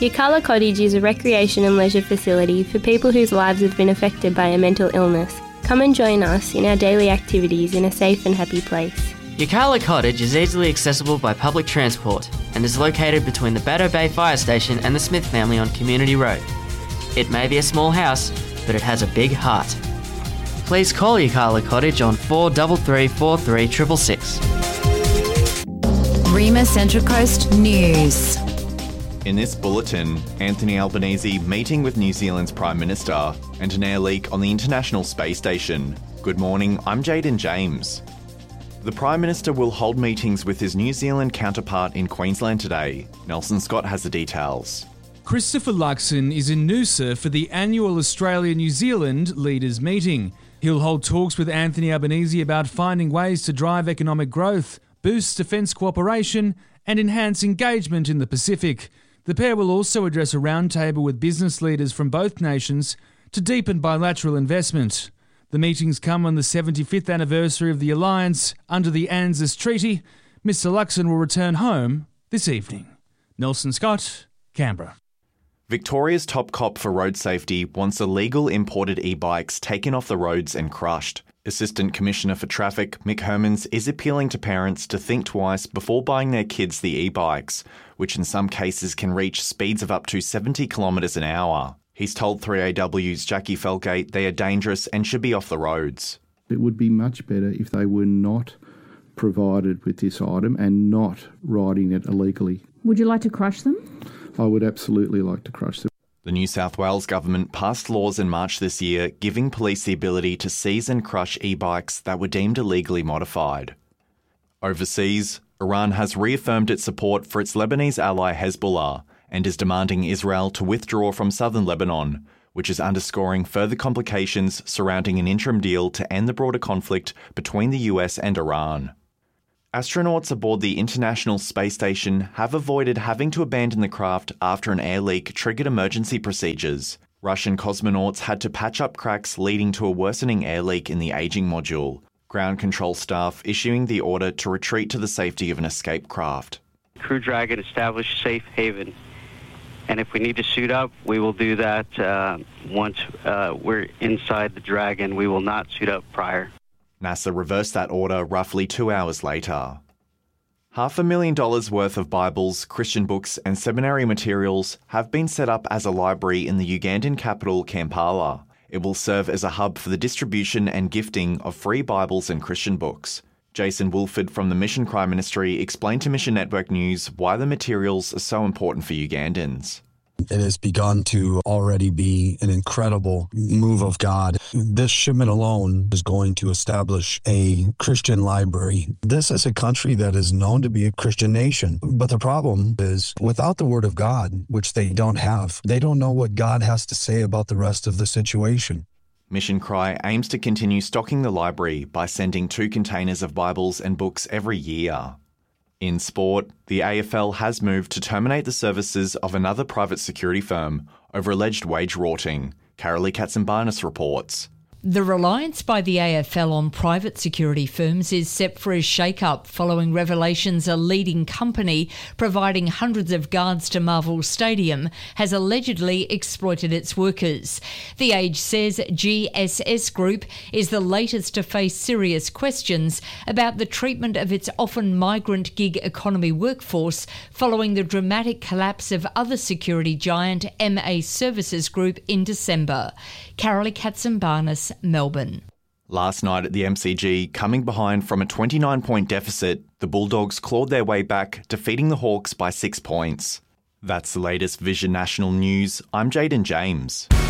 Yirrkala Cottage is a recreation and leisure facility for people whose lives have been affected by a mental illness. Come and join us in our daily activities in a safe and happy place. Yirrkala Cottage is easily accessible by public transport and is located between the Baddo Bay Fire Station and the Smith family on Community Road. It may be a small house, but it has a big heart. Please call Yirrkala Cottage on 433 43 666. Rima Central Coast News. In this bulletin, Anthony Albanese meeting with New Zealand's Prime Minister and an air leak on the International Space Station. Good morning, I'm Jaden James. The Prime Minister will hold meetings with his New Zealand counterpart in Queensland today. Nelson Scott has the details. Christopher Luxon is in Noosa for the annual Australia-New Zealand Leaders Meeting. He'll hold talks with Anthony Albanese about finding ways to drive economic growth, boost defence cooperation and enhance engagement in the Pacific. The pair will also address a roundtable with business leaders from both nations to deepen bilateral investment. The meetings come on the 75th anniversary of the alliance under the ANZUS Treaty. Mr Luxon will return home this evening. Nelson Scott, Canberra. Victoria's top cop for road safety wants illegal imported e-bikes taken off the roads and crushed. Assistant Commissioner for Traffic Mick Hermans is appealing to parents to think twice before buying their kids the e-bikes, which in some cases can reach speeds of up to 70 kilometres an hour. He's told 3AW's Jackie Felgate they are dangerous and should be off the roads. It would be much better if they were not provided with this item and not riding it illegally. Would you like to crush them? I would absolutely like to crush them. The New South Wales government passed laws in March this year giving police the ability to seize and crush e-bikes that were deemed illegally modified. Overseas, Iran has reaffirmed its support for its Lebanese ally Hezbollah and is demanding Israel to withdraw from southern Lebanon, which is underscoring further complications surrounding an interim deal to end the broader conflict between the US and Iran. Astronauts aboard the International Space Station have avoided having to abandon the craft after an air leak triggered emergency procedures. Russian cosmonauts had to patch up cracks leading to a worsening air leak in the aging module. Ground control staff issuing the order to retreat to the safety of an escape craft. Crew Dragon established safe haven. And if we need to suit up, we will do that once we're inside the Dragon. We will not suit up prior. NASA reversed that order roughly 2 hours later. $500,000 worth of Bibles, Christian books and seminary materials have been set up as a library in the Ugandan capital, Kampala. It will serve as a hub for the distribution and gifting of free Bibles and Christian books. Jason Wilford from the Mission Crime Ministry explained to Mission Network News why the materials are so important for Ugandans. It has begun to already be an incredible move of God. This shipment alone is going to establish a Christian library. This is a country that is known to be a Christian nation. But the problem is, without the Word of God, which they don't have, they don't know what God has to say about the rest of the situation. Mission Cry aims to continue stocking the library by sending 2 containers of Bibles and books every year. In sport, the AFL has moved to terminate the services of another private security firm over alleged wage rorting. Carolee Katzenbarnis reports. The reliance by the AFL on private security firms is set for a shake-up following revelations a leading company providing hundreds of guards to Marvel Stadium has allegedly exploited its workers. The Age says GSS Group is the latest to face serious questions about the treatment of its often migrant gig economy workforce following the dramatic collapse of other security giant MA Services Group in December. Carolee Katzenbarnis, Melbourne. Last night at the MCG, coming behind from a 29-point deficit, the Bulldogs clawed their way back, defeating the Hawks by 6 points. That's the latest Vision National News. I'm Jaden James.